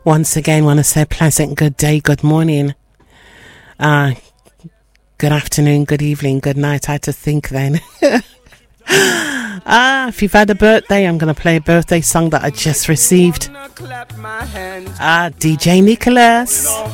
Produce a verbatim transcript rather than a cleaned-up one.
Once again, want to say pleasant good day, good morning, uh, good afternoon, good evening, good night. I had to think then. Ah, if you've had a birthday, I'm going to play a birthday song that I just received. Ah, D J Nicholas.